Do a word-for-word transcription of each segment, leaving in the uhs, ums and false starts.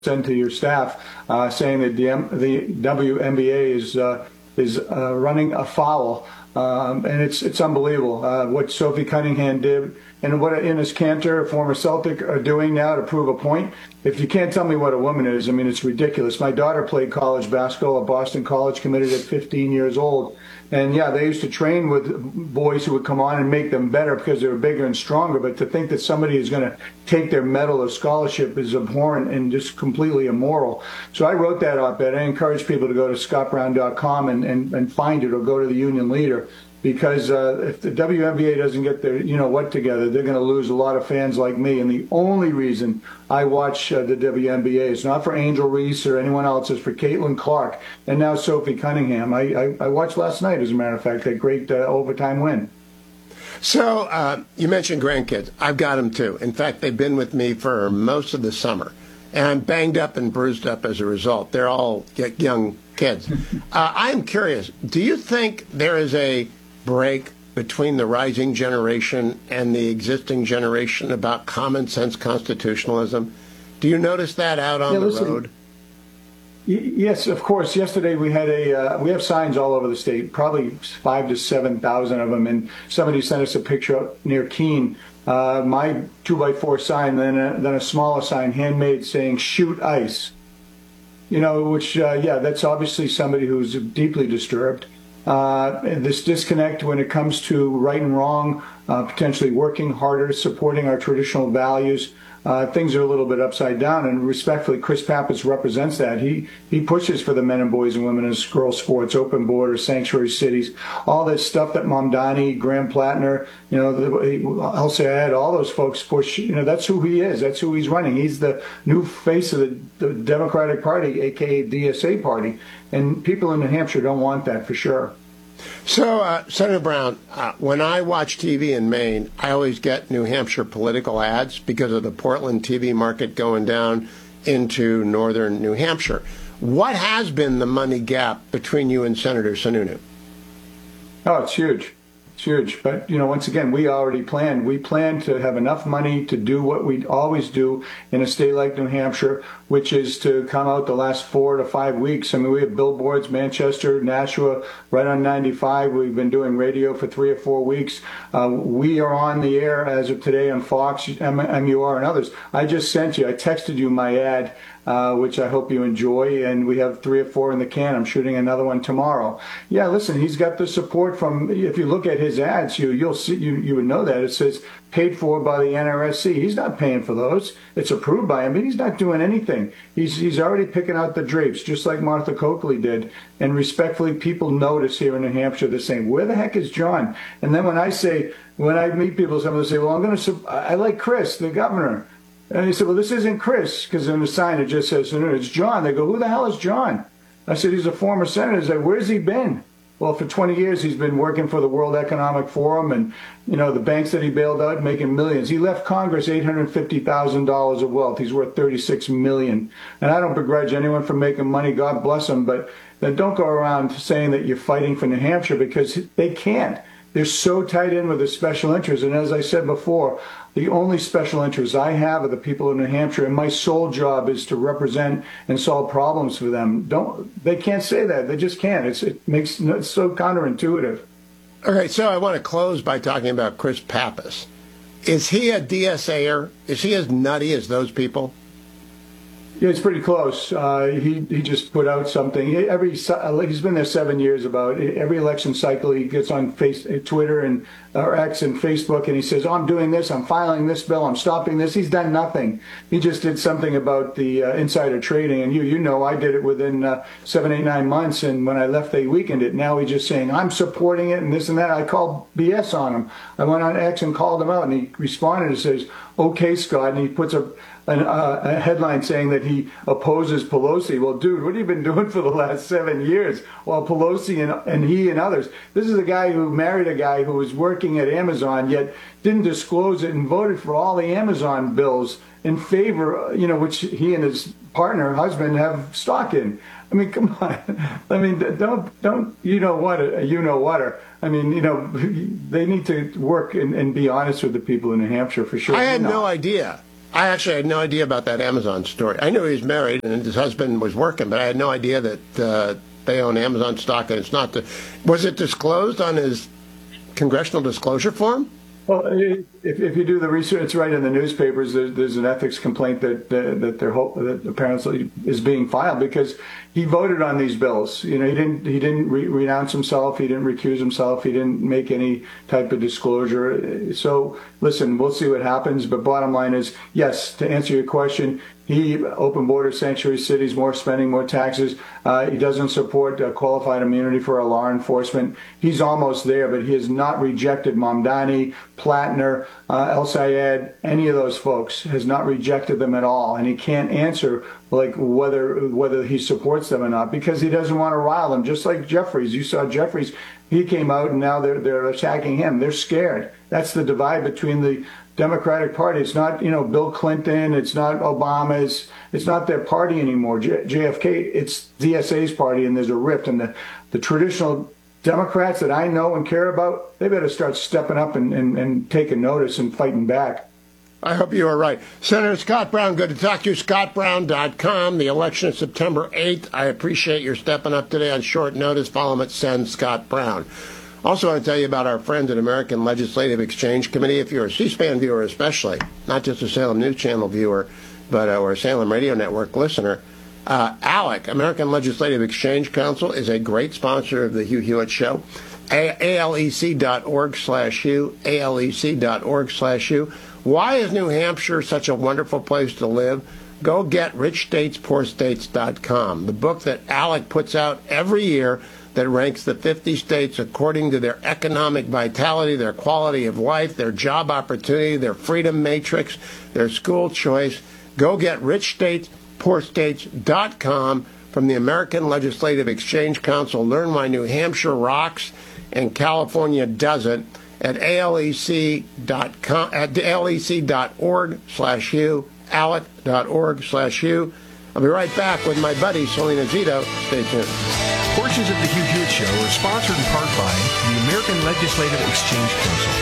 send to your staff uh, saying that the, M the W N B A is uh, is uh, running afoul, um, and it's it's unbelievable uh, what Sophie Cunningham did and what Enes Kanter, a former Celtic, are doing now to prove a point. If you can't tell me what a woman is, I mean, it's ridiculous. My daughter played college basketball at Boston College, committed at fifteen years old. And yeah, they used to train with boys who would come on and make them better because they were bigger and stronger. But to think that somebody is going to take their medal of scholarship is abhorrent and just completely immoral. So I wrote that op-ed. I encourage people to go to scott brown dot com and, and, and find it, or go to the Union Leader. Because uh, if the W N B A doesn't get their, you know what, together, they're going to lose a lot of fans like me. And the only reason I watch uh, the W N B A is not for Angel Reese or anyone else. It's for Caitlin Clark and now Sophie Cunningham. I, I, I watched last night, as a matter of fact, that great uh, overtime win. So uh, you mentioned grandkids. I've got them too. In fact, they've been with me for most of the summer. And I'm banged up and bruised up as a result. They're all young kids. uh, I'm curious, do you think there is a break between the rising generation and the existing generation about common sense constitutionalism? Do you notice that out on yeah, the listen, road? Yes, of course. Yesterday we had a uh, we have signs all over the state, probably five to seven thousand of them, and somebody sent us a picture up near Keene. Uh, my two by four sign, then a, then a smaller sign, handmade, saying "Shoot ICE." You know, which uh, yeah, that's obviously somebody who's deeply disturbed. Uh, this disconnect when it comes to right and wrong, uh, potentially working harder, supporting our traditional values. Uh, things are a little bit upside down, and respectfully, Chris Pappas represents that. He he pushes for the men and boys and women and girls sports, open borders, sanctuary cities, all this stuff that Mamdani, Graham Plattner, you know, the, I'll say I had all those folks push. You know, that's who he is. That's who he's running. He's the new face of the, the Democratic Party, aka D S A party, and people in New Hampshire don't want that for sure. So, uh, Senator Brown, uh, when I watch T V in Maine, I always get New Hampshire political ads because of the Portland T V market going down into northern New Hampshire. What has been the money gap between you and Senator Sununu? Oh, it's huge. It's huge. But, you know, once again, we already planned. We planned to have enough money to do what we always do in a state like New Hampshire, which is to come out the last four to five weeks. I mean, we have billboards, Manchester, Nashua, right on ninety-five. We've been doing radio for three or four weeks. Uh, we are on the air as of today on Fox, M U R, and others. I just sent you, I texted you my ad, uh, which I hope you enjoy, and we have three or four in the can. I'm shooting another one tomorrow. Yeah, listen, he's got the support from, if you look at his ads, you, you'll see, you, you would know that. It says paid for by the N R S C. He's not paying for those. It's approved by him, but he's not doing anything. He's he's already picking out the drapes, just like Martha Coakley did. And respectfully, people notice here in New Hampshire, they're saying, where the heck is John? And then when I say, when I meet people, some of them say, well, I'm going to, I like Chris, the governor. And he said, well, this isn't Chris, because in the sign it just says, it's John. They go, who the hell is John? I said, he's a former senator. He said, where's he been? Well, for twenty years, he's been working for the World Economic Forum and, you know, the banks that he bailed out, making millions. He left Congress eight hundred fifty thousand dollars of wealth. He's worth thirty-six million dollars. And I don't begrudge anyone for making money. God bless them. But then don't go around saying that you're fighting for New Hampshire, because they can't. They're so tied in with the special interests. And as I said before, the only special interests I have are the people of New Hampshire, and my sole job is to represent and solve problems for them. Don't they can't say that. They just can't. It's, it makes it's so counterintuitive. Okay, so I want to close by talking about Chris Pappas. Is he a D S A er? Is he as nutty as those people? Yeah, it's pretty close. Uh, he he just put out something. Every he's been there seven years. About every election cycle, he gets on face, Twitter and or X and Facebook, and he says, "Oh, I'm doing this. I'm filing this bill. I'm stopping this." He's done nothing. He just did something about the uh, insider trading, and you you know I did it within uh, seven, eight, nine months. And when I left, they weakened it. Now he's just saying I'm supporting it and this and that. I called B S on him. I went on X and called him out, and he responded and says, "Okay, Scott," and he puts a. An, uh, a headline saying that he opposes Pelosi. Well, dude, what have you been doing for the last seven years? While Pelosi and, and he and others. This is a guy who married a guy who was working at Amazon, yet didn't disclose it and voted for all the Amazon bills in favor, you know, which he and his partner, husband, have stock in. I mean, come on. I mean, don't, don't, you know what, you know what. I mean, you know, they need to work and, and be honest with the people in New Hampshire for sure. I had you know. no idea I actually had no idea about that Amazon story. I knew he was married and his husband was working, but I had no idea that uh, they own Amazon stock and it's not. The, was it disclosed on his congressional disclosure form? Well, if, if you do the research, it's right in the newspapers. There's, there's an ethics complaint that uh, that they're hope, that apparently is being filed because he voted on these bills. You know, he didn't he didn't re- renounce himself. He didn't recuse himself. He didn't make any type of disclosure. So listen, we'll see what happens. But bottom line is, yes, to answer your question, he open border sanctuary cities, more spending, more taxes. Uh, he doesn't support uh, qualified immunity for our law enforcement. He's almost there, but he has not rejected Mamdani, Platner, uh, El Sayed, any of those folks, has not rejected them at all. And he can't answer like whether whether he supports them or not because he doesn't want to rile them. Just like Jeffries, you saw Jeffries, he came out and now they're they're attacking him. They're scared. That's the divide between the Democratic Party. It's not, you know, Bill Clinton. It's not Obama. It's, it's not their party anymore. J- JFK, it's D S A's party, and there's a rift. And the, the traditional Democrats that I know and care about, they better start stepping up and, and, and taking notice and fighting back. I hope you are right. Senator Scott Brown, good to talk to you. Scott Brown dot com. The election is September eighth. I appreciate your stepping up today on short notice. Follow him at Send Scott Brown. Also, I want to tell you about our friends at American Legislative Exchange Committee. If you're a C-SPAN viewer especially, not just a Salem News Channel viewer, but uh, or a Salem Radio Network listener, uh, ALEC, American Legislative Exchange Council, is a great sponsor of the Hugh Hewitt Show. A L E C dot org slash Hugh, A L E C dot org slash Hugh. Why is New Hampshire such a wonderful place to live? Go get rich states poor states dot com, the book that ALEC puts out every year that ranks the fifty states according to their economic vitality, their quality of life, their job opportunity, their freedom matrix, their school choice. Go get rich states poor states dot com from the American Legislative Exchange Council. Learn why New Hampshire rocks and California doesn't at A L E C dot com, at A L E C dot org slash Hugh, alec dot org slash Hugh. I'll be right back with my buddy Selena Zito. Stay tuned. Portions of the Hugh Hewitt Show are sponsored in part by the American Legislative Exchange Council.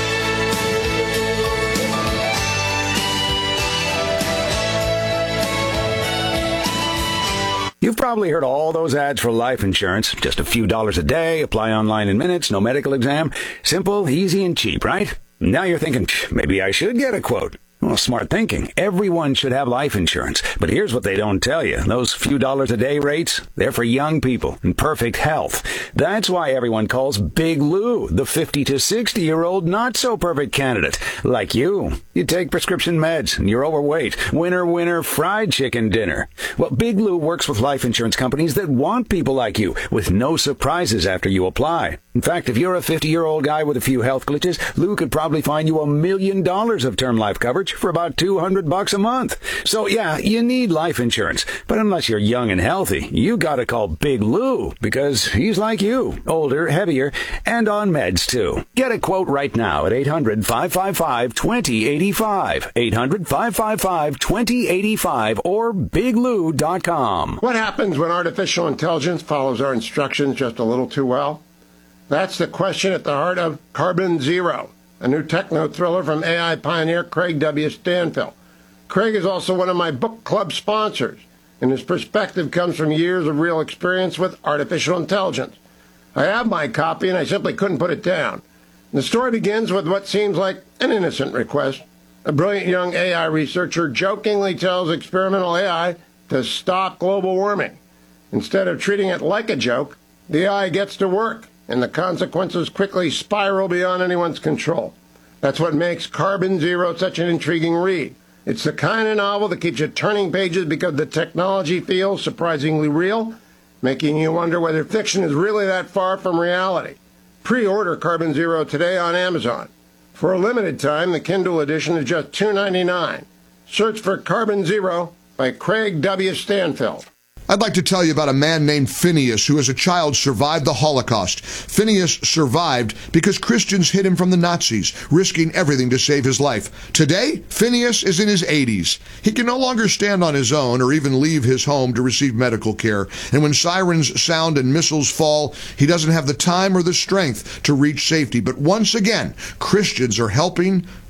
You've probably heard all those ads for life insurance. Just a few dollars a day, apply online in minutes, no medical exam. Simple, easy, and cheap, right? Now you're thinking, maybe I should get a quote. Well, smart thinking. Everyone should have life insurance. But here's what they don't tell you. Those few dollars a day rates, they're for young people in perfect health. That's why everyone calls Big Lou the fifty to sixty-year-old not-so-perfect candidate. Like you. You take prescription meds and you're overweight. Winner, winner, fried chicken dinner. Well, Big Lou works with life insurance companies that want people like you with no surprises after you apply. In fact, if you're a fifty-year-old guy with a few health glitches, Lou could probably find you a million dollars of term life coverage for about two hundred bucks a month. So yeah, you need life insurance. But unless you're young and healthy, you gotta call Big Lou because he's like you, older, heavier, and on meds too. Get a quote right now at eight hundred, five five five, two zero eight five, eight hundred, five five five, two zero eight five, or big lou dot com. What happens when artificial intelligence follows our instructions just a little too well? That's the question at the heart of Carbon Zero, a new techno thriller from A I pioneer Craig W. Stanfill. Craig is also one of my book club sponsors, and his perspective comes from years of real experience with artificial intelligence. I have my copy, and I simply couldn't put it down. The story begins with what seems like an innocent request. A brilliant young A I researcher jokingly tells experimental A I to stop global warming. Instead of treating it like a joke, the A I gets to work, and the consequences quickly spiral beyond anyone's control. That's what makes Carbon Zero such an intriguing read. It's the kind of novel that keeps you turning pages because the technology feels surprisingly real, making you wonder whether fiction is really that far from reality. Pre-order Carbon Zero today on Amazon. For a limited time, the Kindle edition is just two dollars and ninety-nine cents. Search for Carbon Zero by Craig W. Stanfill. I'd like to tell you about a man named Phineas who as a child survived the Holocaust. Phineas survived because Christians hid him from the Nazis, risking everything to save his life. Today, Phineas is in his eighties. He can no longer stand on his own or even leave his home to receive medical care. And when sirens sound and missiles fall, he doesn't have the time or the strength to reach safety. But once again, Christians are helping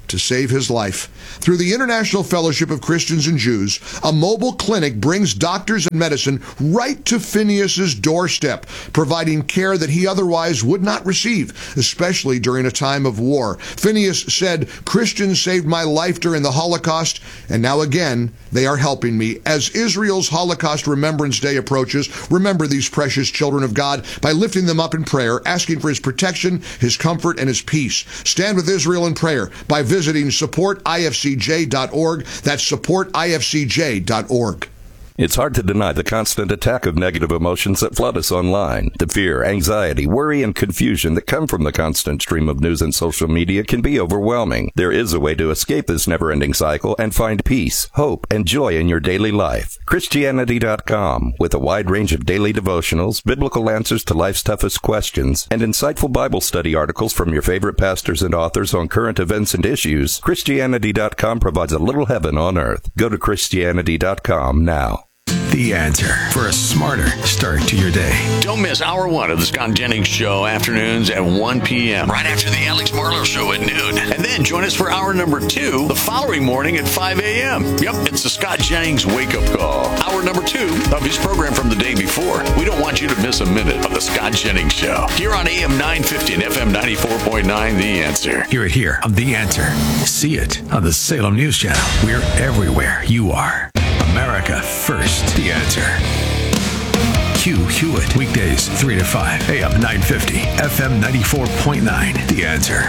to save his life. Through the International Fellowship of Christians and Jews, a mobile clinic brings doctors and medicine right to Phineas's doorstep, providing care that he otherwise would not receive, especially during a time of war. Phineas said, "Christians saved my life during the Holocaust, and now again, they are helping me." As Israel's Holocaust Remembrance Day approaches, remember these precious children of God by lifting them up in prayer, asking for his protection, his comfort, and his peace. Stand with Israel in prayer by visiting support I F C J dot org. That's support I F C J dot org. It's hard to deny the constant attack of negative emotions that flood us online. The fear, anxiety, worry, and confusion that come from the constant stream of news and social media can be overwhelming. There is a way to escape this never-ending cycle and find peace, hope, and joy in your daily life. Christianity dot com, with a wide range of daily devotionals, biblical answers to life's toughest questions, and insightful Bible study articles from your favorite pastors and authors on current events and issues, Christianity dot com provides a little heaven on earth. Go to Christianity dot com now. The Answer for a smarter start to your day. Don't miss hour one of the Scott Jennings Show, afternoons at one p.m. right after the Alex Marlowe Show at noon. And then join us for hour number two the following morning at five a.m. Yep, it's the Scott Jennings Wake-Up Call. Hour number two of his program from the day before. We don't want you to miss a minute of the Scott Jennings Show. Here on A M nine fifty and F M ninety-four point nine, The Answer. Hear it here on The Answer. See it on the Salem News Channel. We're everywhere you are. America First. The Answer. Hugh Hewitt. Weekdays three to five. A M nine fifty. F M ninety-four point nine. The Answer.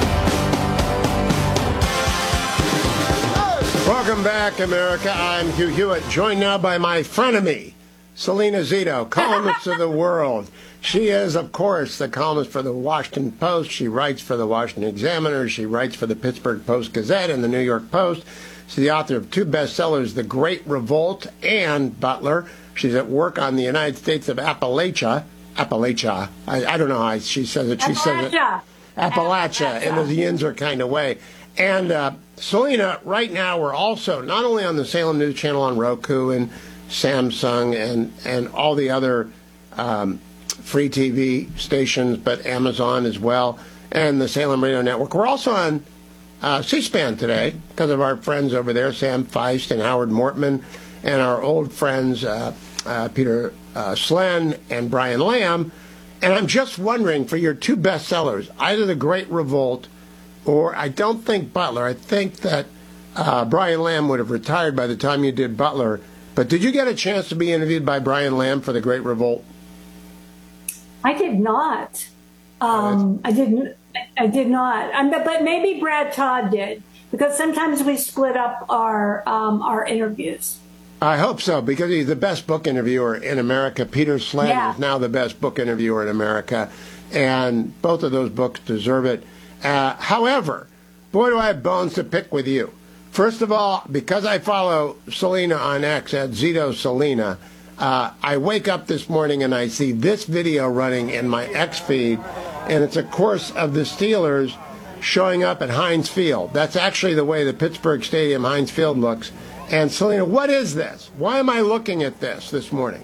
Welcome back, America. I'm Hugh Hewitt, joined now by my frenemy, Selena Zito, columnist of The World. She is, of course, the columnist for the Washington Post. She writes for the Washington Examiner. She writes for the Pittsburgh Post-Gazette and the New York Post. She's the author of two bestsellers, The Great Revolt and Butler. She's at work on the United States of Appalachia. Appalachia. I, I don't know how she says it. She says it. Appalachia. Appalachia, in the Yinzer kind of way. And uh, Selena, right now we're also not only on the Salem News Channel on Roku and Samsung and, and all the other um, free T V stations, but Amazon as well, and the Salem Radio Network. We're also on Uh, C-SPAN today because of our friends over there, Sam Feist and Howard Mortman, and our old friends uh, uh, Peter uh, Slen and Brian Lamb. And I'm just wondering, for your two bestsellers, either The Great Revolt or I don't think Butler. I think that uh, Brian Lamb would have retired by the time you did Butler. But did you get a chance to be interviewed by Brian Lamb for The Great Revolt? I did not. Um, I didn't. I did not, um, but, but maybe Brad Todd did, because sometimes we split up our um, our interviews. I hope so, because he's the best book interviewer in America. Peter Slen yeah. is now the best book interviewer in America, and both of those books deserve it. Uh, however, boy, do I have bones to pick with you. First of all, because I follow Selena on X at Zito Selena, uh, I wake up this morning and I see this video running in my X feed. And it's a course of the Steelers showing up at Heinz Field. That's actually the way the Pittsburgh Stadium, Heinz Field, looks. And Selena, what is this? Why am I looking at this this morning?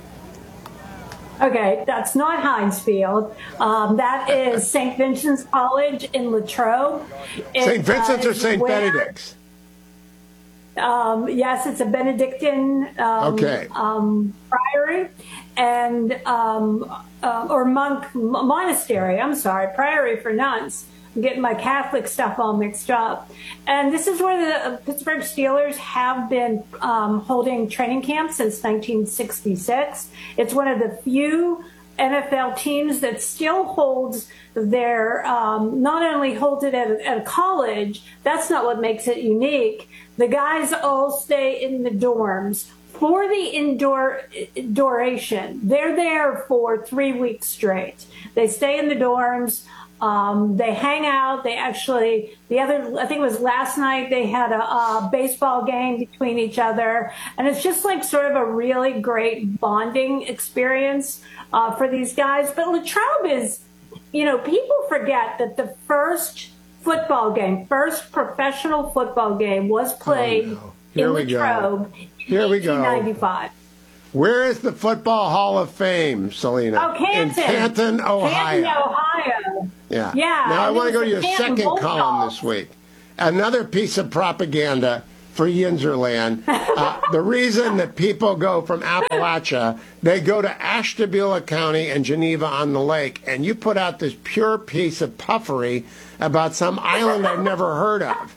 Okay, that's not Heinz Field. Um, that is Saint Vincent's College in Latrobe. Saint Vincent's uh, or Saint Benedict's? Um, yes, it's a Benedictine um, okay. um, priory and um, uh, or monk monastery. I'm sorry, priory for nuns. I'm getting my Catholic stuff all mixed up. And this is where the uh, Pittsburgh Steelers have been um, holding training camps since nineteen sixty-six. It's one of the few N F L teams that still holds their, um, not only holds it at a, at a college, that's not what makes it unique. The guys all stay in the dorms for the indoor duration. They're there for three weeks straight. They stay in the dorms. Um, they hang out. They actually, the other, I think it was last night, they had a, a baseball game between each other. And it's just like sort of a really great bonding experience uh, for these guys. But Latrobe is, you know, people forget that the first football game, first professional football game was played oh, no. in Latrobe Here in we go. nineteen ninety-five. Where is the Football Hall of Fame, Selena? Oh, Canton. In Canton, Ohio. Canton, Ohio. Yeah. Yeah. Now I want to go to your Canton second Bulldogs. column this week. another piece of propaganda for Yinzerland. Uh, the reason that people go from Appalachia, they go to Ashtabula County and Geneva on the Lake, and you put out this pure piece of puffery about some island I've never heard of.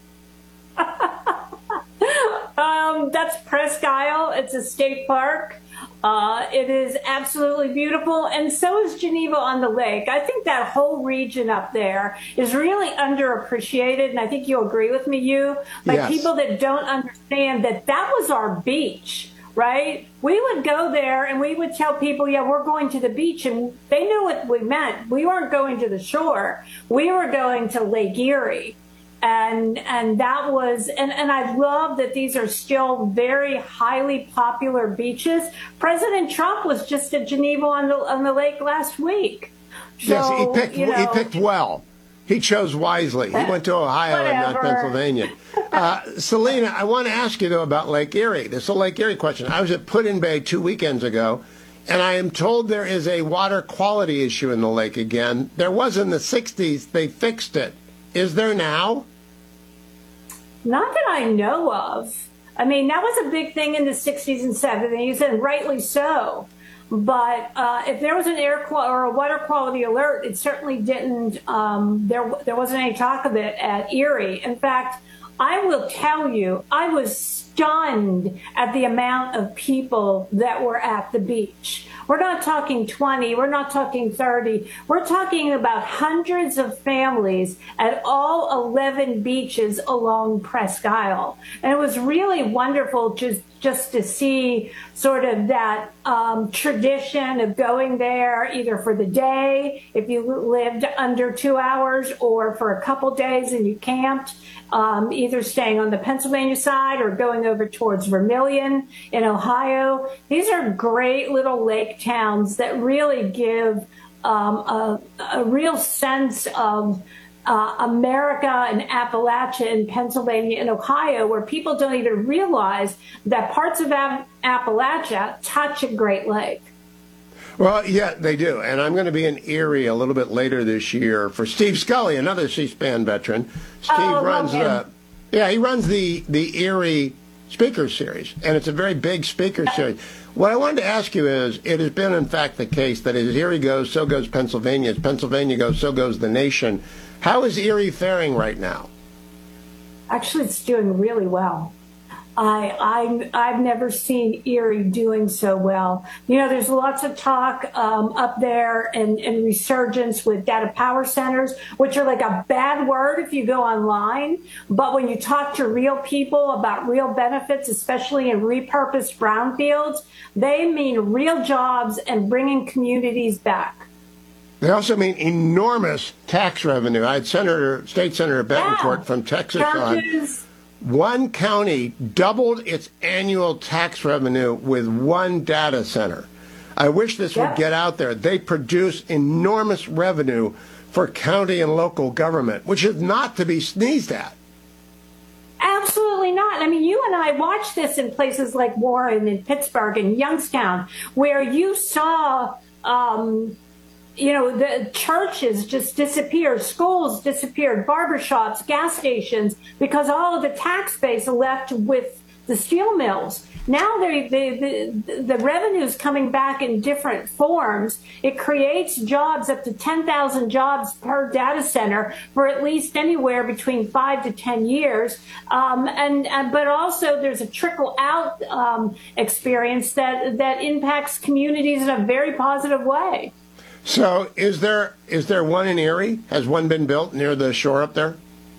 Um, that's Presque Isle. It's a state park. Uh, it is absolutely beautiful, and so is Geneva on the Lake. I think that whole region up there is really underappreciated, and I think you'll agree with me, you, by Yes. people that don't understand that that was our beach, right? We would go there and we would tell people, yeah, we're going to the beach, and they knew what we meant. We weren't going to the shore. We were going to Lake Erie. And and that was, and, and I love that these are still very highly popular beaches. President Trump was just at Geneva on the on the lake last week. So, yes, he picked, you know, he picked well. He chose wisely. He went to Ohio and not Whatever. Pennsylvania. Uh, Selena, I want to ask you, though, about Lake Erie. This is a Lake Erie question. I was at Put-in-Bay two weekends ago, and I am told there is a water quality issue in the lake again. There was in the sixties. They fixed it. Is there now? Not that I know of. I mean, that was a big thing in the sixties and seventies, and rightly so. But uh, if there was an air qual- or a water quality alert, it certainly didn't. Um, there, there wasn't any talk of it at Erie. In fact, I will tell you, I was stunned at the amount of people that were at the beach. We're not talking twenty, we're not talking thirty. We're talking about hundreds of families at all eleven beaches along Presque Isle. And it was really wonderful just, just to see sort of that um, tradition of going there either for the day, if you lived under two hours, or for a couple days and you camped, um, either staying on the Pennsylvania side or going over towards Vermilion in Ohio. These are great little lake towns that really give um, a, a real sense of uh, America and Appalachia and Pennsylvania and Ohio, where people don't even realize that parts of App- Appalachia touch a Great Lake. Well, yeah, they do. And I'm going to be in Erie a little bit later this year for Steve Scully, another C-SPAN veteran. Steve Oh, runs love him. uh, yeah, he runs the, the Erie Speaker Series, and it's a very big speaker series. What I wanted to ask you is, it has been, in fact, the case that as Erie goes, so goes Pennsylvania. As Pennsylvania goes, so goes the nation. How is Erie faring right now? Actually, it's doing really well. I, I, I've never seen Erie doing so well. You know, there's lots of talk um, up there and, and resurgence with data power centers, which are like a bad word if you go online. But when you talk to real people about real benefits, especially in repurposed brownfields, they mean real jobs and bringing communities back. They also mean enormous tax revenue. I had Senator, State Senator Betancourt Yeah. from Texas Churches. on. One county doubled its annual tax revenue with one data center. I wish this Yeah. would get out there. They produce enormous revenue for county and local government, which is not to be sneezed at. Absolutely not. I mean, you and I watched this in places like Warren and Pittsburgh and Youngstown, where you saw, um, you know, the churches just disappeared, schools disappeared, barbershops, gas stations, because all of the tax base left with the steel mills. Now they, they, the, the revenue is coming back in different forms. It creates jobs, up to ten thousand jobs per data center for at least anywhere between five to ten years. Um, and, and but also there's a trickle out um, experience that, that impacts communities in a very positive way. So is there is there one in Erie? Has one been built near the shore up there?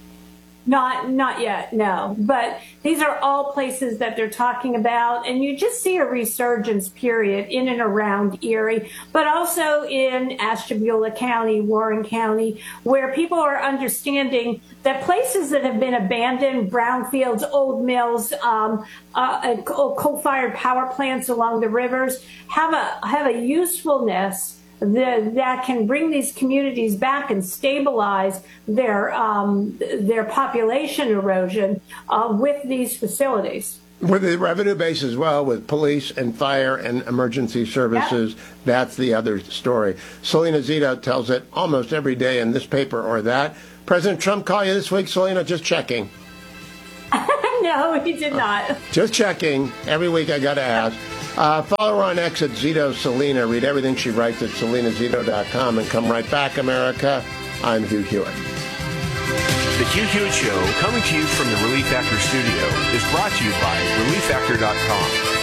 Not, not yet, no. But these are all places that they're talking about, and you just see a resurgence period in and around Erie, but also in Ashtabula County, Warren County, where people are understanding that places that have been abandoned, brownfields, old mills, um, uh, coal-fired power plants along the rivers, have a have a usefulness that, that can bring these communities back and stabilize their um, their population erosion uh, with these facilities. With the revenue base as well, with police and fire and emergency services, yeah. That's the other story. Selena Zito tells it almost every day in this paper or that. President Trump call you this week, Selena? Just checking. No, he did not. Just checking. Every week I got to ask. Uh, follow her on X at Zito Selena. Read everything she writes at selena zito dot com and come right back, America. I'm Hugh Hewitt. The Hugh Hewitt Show, coming to you from the Relief Factor studio, is brought to you by relief factor dot com.